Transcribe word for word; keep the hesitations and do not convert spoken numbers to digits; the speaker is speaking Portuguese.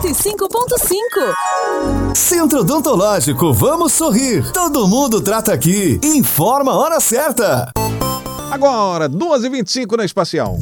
cento e cinco ponto cinco. Centro Odontológico, vamos sorrir. Todo mundo trata aqui. Informa a hora certa. Agora, duas e vinte e cinco na Espacial.